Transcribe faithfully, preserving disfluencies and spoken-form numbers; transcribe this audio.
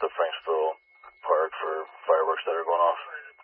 the Franksville Park for fireworks that are going off.